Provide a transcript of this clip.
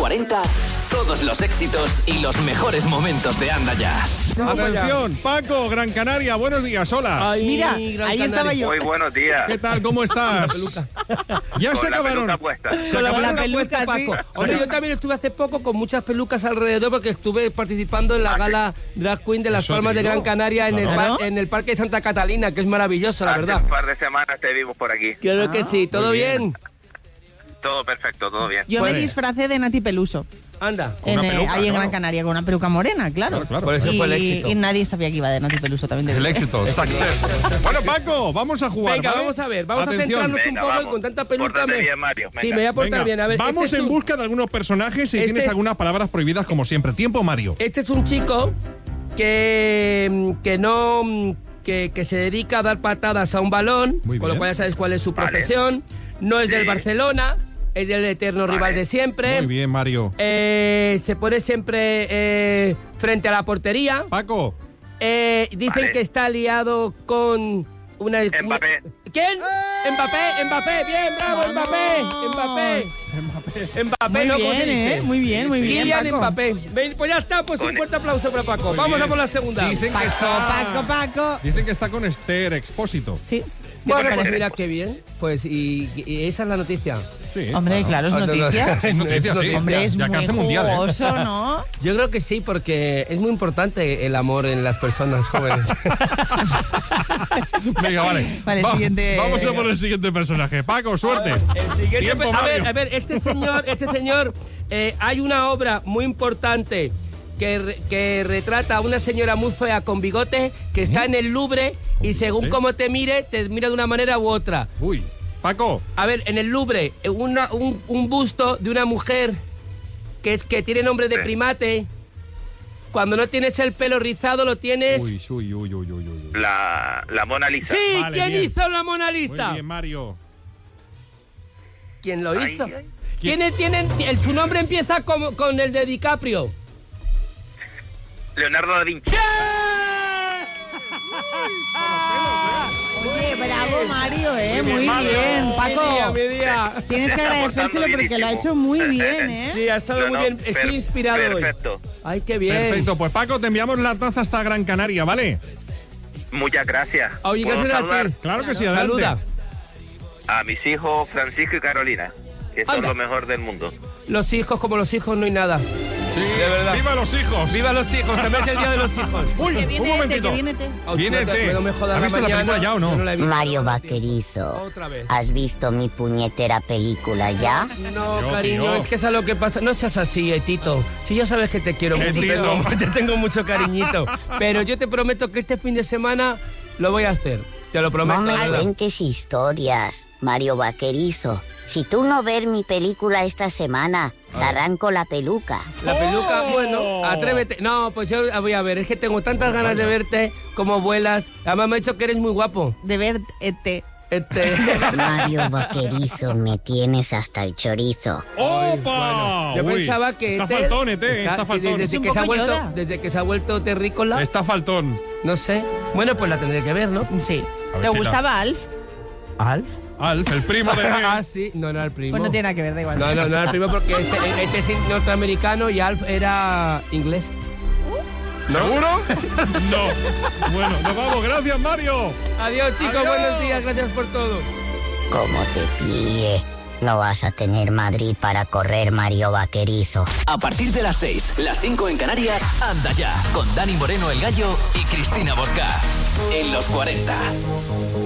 40, todos los éxitos y los mejores momentos de Anda Ya. Atención, Paco, Gran Canaria, buenos días, hola. Ay, Mira, Gran ahí Canaria. estaba yo. Muy buenos días. ¿Qué tal? ¿Cómo estás? Ya Con se la acabaron. peluca puesta. Se Con la acabaron. peluca, peluca, sí. Paco. Hombre, yo también estuve hace poco con muchas pelucas alrededor porque estuve participando en la gala Drag Queen de Las Eso Palmas te de digo. Gran Canaria en, Claro. en el Parque de Santa Catalina, que es maravilloso, la Hace verdad. un par de semanas te vimos por aquí. Creo que sí, ¿todo muy bien? Todo perfecto, todo bien. Yo Vale. me disfracé de Nati Peluso. Anda. Con una peluca, ahí en claro. Gran Canaria, con una peluca morena, claro. Claro. Por eso y, fue el éxito. y nadie sabía que iba de Nati Peluso también. te El digo. éxito, success. Bueno, Paco, vamos a jugar. Venga, ¿vale? vamos a ver, vamos Atención. a centrarnos Venga, un poco vamos. y con tanta peluca Pórtate bien, Mario, Sí, venga. me voy a portar Venga, bien. A ver, vamos este es en un- busca de algunos personajes y Este tienes es- algunas palabras prohibidas como siempre. Tiempo, Mario. Este es un chico que no... Que se dedica a dar patadas a un balón, Muy con lo bien. cual ya sabes cuál es su Vale. profesión. No es del Sí. Barcelona, es del eterno Vale. rival de siempre. Muy bien, Mario. Se pone siempre frente a la portería. Paco. Dicen Vale. que está liado con una... Mbappé. ¿Quién? Mbappé, bien, bravo, Mbappé, Muy ¿no? ¿Cómo bien, se dice? muy bien, muy bien, Kylian Paco. Mbappé. Ven, pues ya está, pues un Con- fuerte aplauso para Paco. Muy Vamos bien. a por la segunda. Dicen que está... Paco. Dicen que está con Esther Expósito. Sí. Bueno, ¿Qué te pues parece? mira qué bien. Pues y esa es la noticia. Sí. Hombre, claro, es noticia. Es noticia, sí. Hombre, es Ya muy alcance mundial, ¿eh? jugoso, ¿no? Yo creo que sí, porque es muy importante el amor en las personas jóvenes. Venga, vale. Vale, siguiente. Vamos a por el siguiente personaje. Paco, suerte. El siguiente, Tiempo, Mario. a ver, este señor, hay una obra muy importante que retrata a una señora muy fea con bigote que está en el Louvre y según bigote? cómo te mire de una manera u otra. Uy. Paco. A ver, en el Louvre, un busto de una mujer que tiene nombre de primate. Cuando no tienes el pelo rizado, lo tienes... Uy. La Mona Lisa. ¡Sí! Vale, ¿Quién bien. hizo la Mona Muy Lisa? bien, Mario. ¿Quién lo Ay, hizo? ay. Su nombre empieza con el de DiCaprio. Leonardo da Vinci. Oye, bravo, Mario, muy Mario. bien. Paco, Mi día. tienes que agradecérselo porque lo ha hecho muy bien, ¿eh? Sí, ha estado muy bien. Estoy inspirado Perfecto. hoy. Ay, qué bien. Perfecto. Pues Paco, te enviamos la taza hasta Gran Canaria, ¿vale? Muchas gracias. Oye, ¿Puedo gracias a saludar ti. Claro que sí, adelante. Saluda. a mis hijos Francisco y Carolina, que son Anda. lo mejor del mundo? Los hijos, como los hijos, no hay nada. Sí, De verdad. ¡viva los hijos! ¡Viva los hijos! También es el día de los hijos. Uy, Que un viene momentito. que viene Viene Pero no me jodas ¿Has visto la mañana. película ya o no? Yo no la he visto. Mario Vaquerizo, Otra vez. ¿has visto mi puñetera película ya? No, Yo, cariño, tío. es que es a lo que pasa. No seas así, Tito. Si ya sabes que te quiero ¿Qué, mucho, Tito? te tengo mucho cariñito. Pero yo te prometo que este fin de semana lo voy a hacer. Te lo prometo. No me de verdad. cuentes historias, Mario Vaquerizo. Si tú no ves mi película esta semana, te arranco la peluca. La peluca, bueno, atrévete. No, pues yo voy a ver, es que tengo tantas ganas de verte como vuelas. Además me ha dicho que eres muy guapo. De verte. Mario Vaquerizo, me tienes hasta el chorizo. ¡Opa! Yo Uy, pensaba que está Ethel- faltón, está sí, faltón. desde un que se ha poco vuelto, Yoda. desde que se ha vuelto terrícola, Está faltón. no sé. Bueno, pues la tendré que ver, ¿no? Sí. A ver ¿Te si gustaba Alf? ¿Alf? Alf, el primo de... Ah, sí. No era el primo. Pues no tiene nada que ver, da igual. No era el primo porque este es norteamericano y Alf era inglés. ¿Seguro? No. Bueno, nos vamos. Gracias, Mario. Adiós, chicos. Adiós. Buenos días. Gracias por todo. Como te pille, no vas a tener Madrid para correr, Mario Vaquerizo. A partir de las 6, las 5 en Canarias, Anda Ya, con Dani Moreno el Gallo y Cristina Bosca. En los 40.